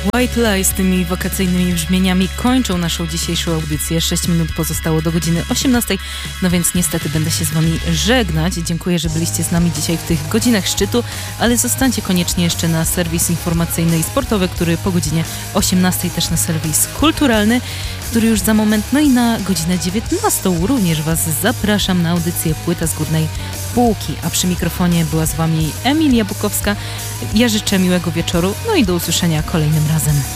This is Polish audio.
White Lies z tymi wakacyjnymi brzmieniami kończą naszą dzisiejszą audycję. 6 minut pozostało do godziny 18, no więc niestety będę się z wami żegnać. Dziękuję, że byliście z nami dzisiaj w tych godzinach szczytu, ale zostańcie koniecznie jeszcze na serwis informacyjny i sportowy, który po godzinie 18 też na serwis kulturalny, który już za moment, no i na godzinę 19 również was zapraszam na audycję Płyta z górnej półki, a przy mikrofonie była z wami Emilia Bukowska. Ja życzę miłego wieczoru, no i do usłyszenia kolejnym razem.